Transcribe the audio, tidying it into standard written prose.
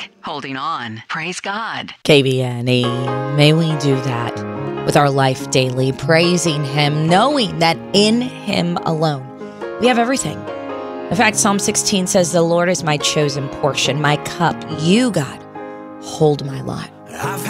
like holding on. Praise God. KBNE, may we do that with our life daily, praising Him, knowing that in Him alone we have everything. In fact, Psalm 16 says, the Lord is my chosen portion, my cup. You, God, hold my lot.